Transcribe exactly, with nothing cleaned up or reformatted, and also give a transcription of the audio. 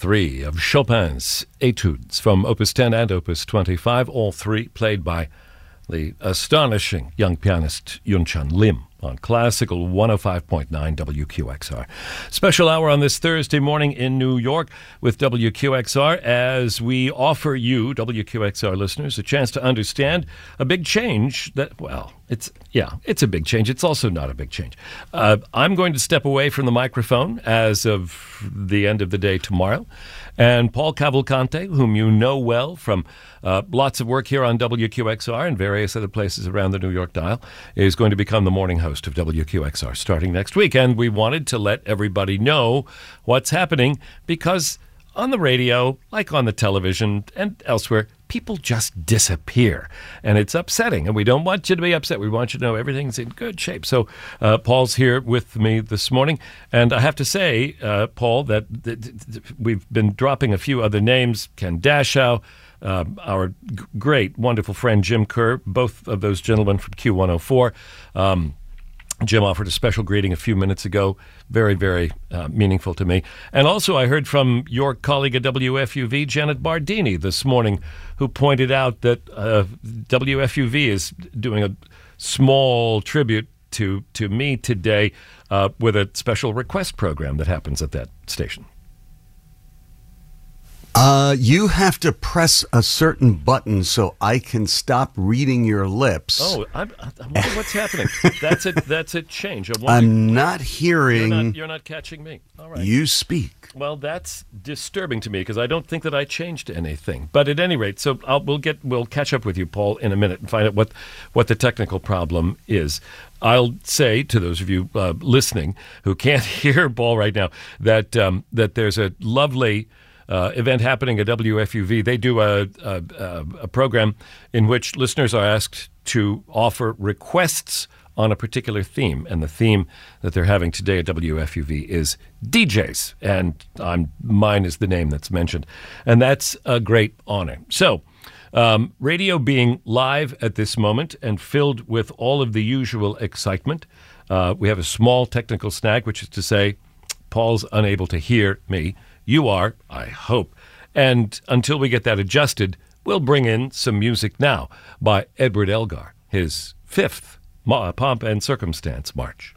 three of Chopin's Etudes from Opus ten and Opus twenty-five, all three played by the astonishing young pianist Yunchun Lim on Classical one oh five point nine W Q X R. Special hour on this Thursday morning in New York with W Q X R as we offer you, W Q X R listeners, a chance to understand a big change that, well, it's, yeah, it's a big change. It's also not a big change. Uh, I'm going to step away from the microphone as of the end of the day tomorrow. And Paul Cavalcante, whom you know well from uh, lots of work here on W Q X R and various other places around the New York dial, is going to become the morning host of W Q X R starting next week. And we wanted to let everybody know what's happening because on the radio, like on the television and elsewhere, people just disappear. And it's upsetting. And we don't want you to be upset. We want you to know everything's in good shape. So uh, Paul's here with me this morning. And I have to say, uh, Paul, that th- th- we've been dropping a few other names. Ken Dashow, uh, our g- great, wonderful friend Jim Kerr, both of those gentlemen from Q one oh four. Um, Jim offered a special greeting a few minutes ago. Very, very uh, meaningful to me. And also I heard from your colleague at W F U V, Janet Bardini, this morning, who pointed out that uh, W F U V is doing a small tribute to, to me today uh, with a special request program that happens at that station. Uh, you have to press a certain button so I can stop reading your lips. Oh, I, I wonder what's happening. That's a that's a change. I wonder, I'm not hearing. You're not, you're not catching me. All right. You speak. Well, that's disturbing to me because I don't think that I changed anything. But at any rate, so I'll, we'll get we'll catch up with you, Paul, in a minute and find out what what the technical problem is. I'll say to those of you uh, listening who can't hear Paul right now that um, that there's a lovely Uh, event happening at W F U V. They do a, a, a program in which listeners are asked to offer requests on a particular theme. And the theme that they're having today at W F U V is D Js. And I'm, mine is the name that's mentioned. And that's a great honor. So, um, radio being live at this moment and filled with all of the usual excitement, uh, we have a small technical snag, which is to say, Paul's unable to hear me. You are, I hope. And until we get that adjusted, we'll bring in some music now by Edward Elgar, his fifth Pomp and Circumstance March.